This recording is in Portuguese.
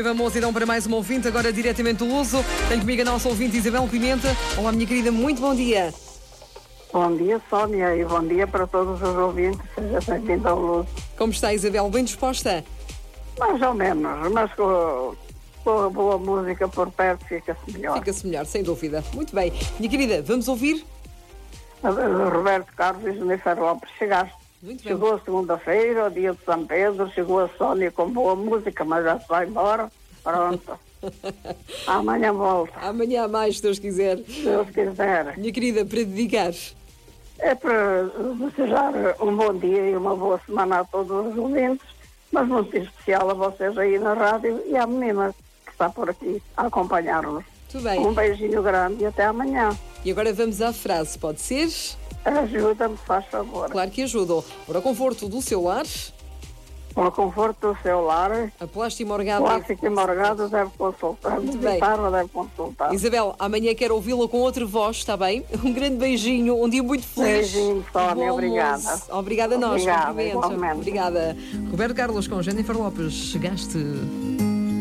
E vamos então para mais uma ouvinte, agora diretamente do Luso. Tenho comigo a nossa ouvinte Isabel Pimenta. Olá, minha querida, muito bom dia. Bom dia, Sónia, e bom dia para todos os ouvintes. Seja bem-vindo ao Luso. Como está, Isabel? Bem disposta? Mais ou menos, mas com a boa música por perto fica-se melhor. Fica-se melhor, sem dúvida. Muito bem. Minha querida, vamos ouvir? Roberto Carlos e Jennifer Lopes, chegaste. Muito bem. Chegou a segunda-feira, o dia de São Pedro, chegou a Sónia com boa música, mas já se vai embora. Pronto. Amanhã volta. Amanhã há mais, se Deus quiser. Se Deus quiser. Minha querida, para dedicar. É para desejar um bom dia e uma boa semana a todos os ouvintes, mas muito especial a vocês aí na rádio e à menina que está por aqui a acompanhar-nos. Tudo bem. Um beijinho grande e até amanhã. E agora vamos à frase, pode ser? Ajuda-me, faz favor. Claro que ajudo. Para o conforto do seu lar, Para o conforto do seu lar, a Plástica Morgado. Plástico e Morgado deve consultar. Muito bem. Guitarra deve consultar. Isabel, amanhã quero ouvi-la com outra voz, está bem? Um grande beijinho, um dia muito feliz. Beijinho, Sónia, Bom obrigada. almoço. Obrigada a nós, Obrigada, cumprimentos. igualmente. Obrigada. Roberto Carlos com Jennifer Lopes, chegaste.